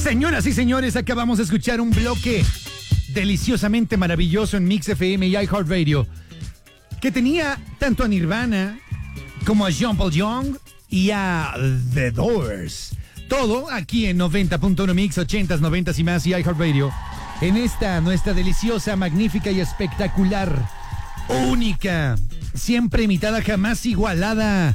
Señoras y señores, acabamos de escuchar un bloque deliciosamente maravilloso en Mix FM y iHeartRadio, que tenía tanto a Nirvana como a Jean-Paul Young y a The Doors. Todo aquí en 90.1 Mix, 80s, 90s y más y iHeartRadio. En esta, nuestra deliciosa, magnífica y espectacular, única, siempre imitada, jamás igualada,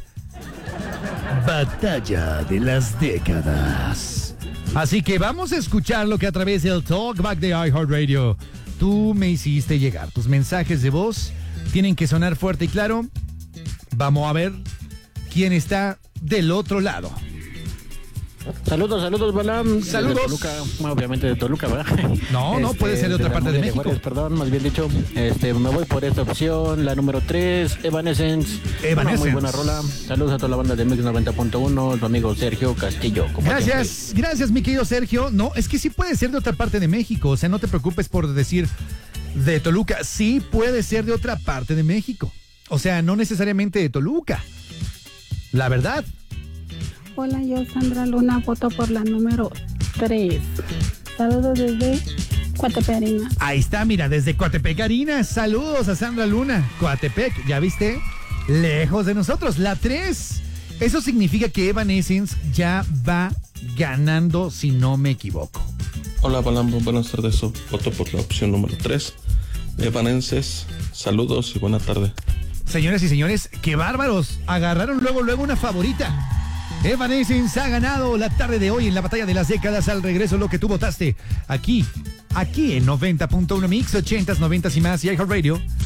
Batalla de las Décadas. Así que vamos a escuchar lo que a través del Talkback de iHeartRadio tú me hiciste llegar. Tus mensajes de voz tienen que sonar fuerte y claro. Vamos a ver quién está del otro lado. Saludos, Balam. Saludos. De Toluca, obviamente de Toluca, ¿verdad? No, puede ser de otra parte de México. Juárez, perdón, más bien dicho. Me voy por esta opción, la número 3, Evanescence. Una muy buena rola. Saludos a toda la banda de Mix 90.1, tu amigo Sergio Castillo. Gracias, mi querido Sergio. No, es que sí puede ser de otra parte de México. O sea, no te preocupes por decir de Toluca. Sí puede ser de otra parte de México. O sea, no necesariamente de Toluca. La verdad. Hola, yo Sandra Luna, voto por la número 3. Saludos desde Coatepec, Arina. Ahí está, mira, desde Coatepec, Arina. Saludos a Sandra Luna. Coatepec, ¿ya viste? Lejos de nosotros. La 3. Eso significa que Evanescence ya va ganando, si no me equivoco. Hola, Balambo, buenas tardes. Voto por la opción número 3. Evanescence, saludos y buena tarde. Señoras y señores, qué bárbaros. Agarraron luego una favorita. Evanescence ha ganado la tarde de hoy en la batalla de las décadas. Al regreso, lo que tú votaste aquí en 90.1 Mix, 80s, 90s y más y iHeartRadio.